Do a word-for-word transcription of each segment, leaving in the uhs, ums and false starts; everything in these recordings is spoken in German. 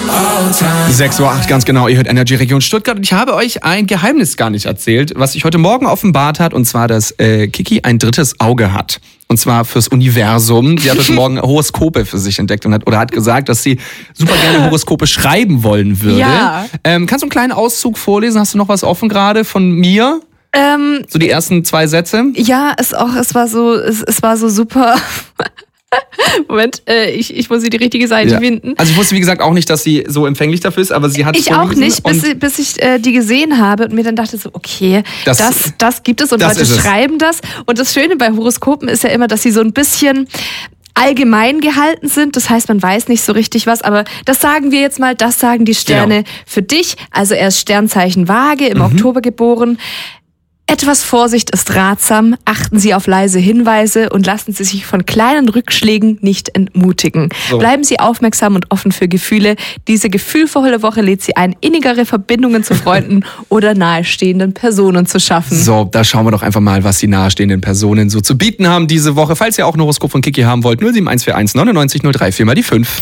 sechs Uhr acht, ganz genau. Ihr hört Energy Region Stuttgart. Und ich habe euch ein Geheimnis gar nicht erzählt, was sich heute Morgen offenbart hat. Und zwar, dass äh, Kiki ein drittes Auge hat. Und zwar fürs Universum. Sie hat heute Morgen Horoskope für sich entdeckt und hat, oder hat gesagt, dass sie super gerne Horoskope schreiben wollen würde. Ja. Ähm, kannst du einen kleinen Auszug vorlesen? Hast du noch was offen gerade von mir? Ähm, so die ersten zwei Sätze? Ja, es auch, es war so, es, es war so super. Moment, äh, ich, ich muss sie die richtige Seite Ja. finden. Also ich wusste, wie gesagt, auch nicht, dass sie so empfänglich dafür ist, aber sie hat es Ich auch nicht, bis, bis ich äh, die gesehen habe und mir dann dachte so, okay, Das- das, das gibt es und das Leute ist es. schreiben das. Und das Schöne bei Horoskopen ist ja immer, dass sie so ein bisschen allgemein gehalten sind. Das heißt, man weiß nicht so richtig was, aber das sagen wir jetzt mal, das sagen die Sterne Genau. für dich. Also er ist Sternzeichen Waage, im Mhm. Oktober geboren. Etwas Vorsicht ist ratsam, achten Sie auf leise Hinweise und lassen Sie sich von kleinen Rückschlägen nicht entmutigen. So. Bleiben Sie aufmerksam und offen für Gefühle. Diese gefühlvolle Woche lädt Sie ein, innigere Verbindungen zu Freunden oder nahestehenden Personen zu schaffen. So, da schauen wir doch einfach mal, was die nahestehenden Personen so zu bieten haben diese Woche. Falls ihr auch ein Horoskop von Kiki haben wollt, null sieben eins vier eins neunundneunzig null drei vier mal die fünf.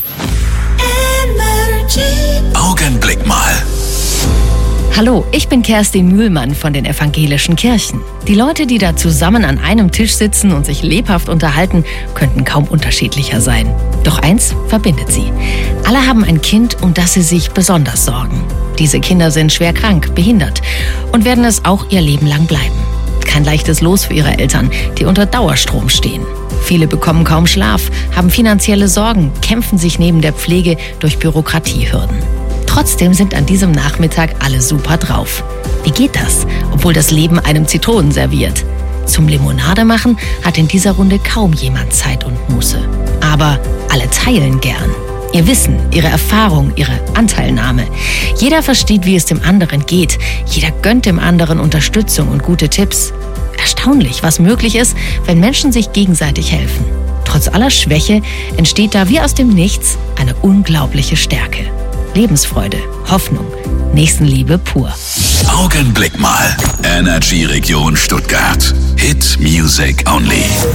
Augenblick mal. Hallo, ich bin Kerstin Mühlmann von den evangelischen Kirchen. Die Leute, die da zusammen an einem Tisch sitzen und sich lebhaft unterhalten, könnten kaum unterschiedlicher sein. Doch eins verbindet sie. Alle haben ein Kind, um das sie sich besonders sorgen. Diese Kinder sind schwer krank, behindert und werden es auch ihr Leben lang bleiben. Kein leichtes Los für ihre Eltern, die unter Dauerstrom stehen. Viele bekommen kaum Schlaf, haben finanzielle Sorgen, kämpfen sich neben der Pflege durch Bürokratiehürden. Trotzdem sind an diesem Nachmittag alle super drauf. Wie geht das, obwohl das Leben einem Zitronen serviert? Zum Limonade machen hat in dieser Runde kaum jemand Zeit und Muße. Aber alle teilen gern. Ihr Wissen, ihre Erfahrung, ihre Anteilnahme. Jeder versteht, wie es dem anderen geht. Jeder gönnt dem anderen Unterstützung und gute Tipps. Erstaunlich, was möglich ist, wenn Menschen sich gegenseitig helfen. Trotz aller Schwäche entsteht da wie aus dem Nichts eine unglaubliche Stärke. Lebensfreude, Hoffnung, Nächstenliebe pur. Augenblick mal. Energy Region Stuttgart. Hit Music Only.